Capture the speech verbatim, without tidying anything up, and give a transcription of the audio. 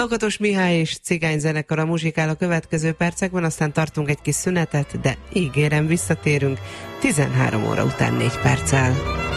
Lakatos Mihály és cigányzenekara muzsikál a következő percekben, aztán tartunk egy kis szünetet, de ígérem, visszatérünk tizenhárom óra után négy perccel.